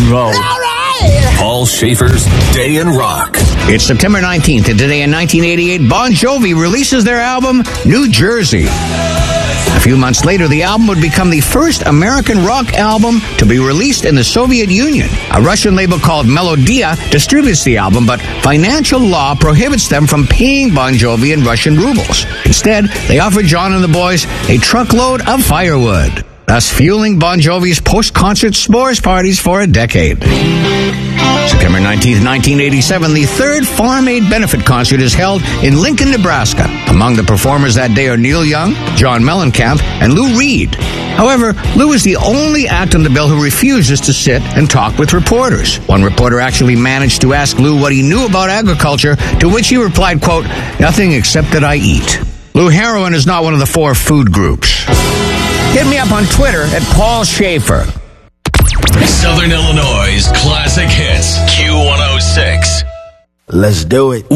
roll. Paul Schaefer's Day in Rock. It's September 19th, and today in 1988, Bon Jovi releases their album, New Jersey. A few months later, the album would become the first American rock album to be released in the Soviet Union. A Russian label called Melodia distributes the album, but financial law prohibits them from paying Bon Jovi in Russian rubles. Instead, they offer John and the boys a truckload of firewood, thus fueling Bon Jovi's post-concert s'mores parties for a decade. September 19th, 1987, the third Farm Aid benefit concert is held in Lincoln, Nebraska. Among the performers that day are Neil Young, John Mellencamp, and Lou Reed. However, Lou is the only act on the bill who refuses to sit and talk with reporters. One reporter actually managed to ask Lou what he knew about agriculture, to which he replied, quote, "Nothing except that I eat." Lou Heroin is not one of the four food groups. Hit me up on Twitter at Paul Schaefer. Southern Illinois' classic hits, Q106. Let's do it.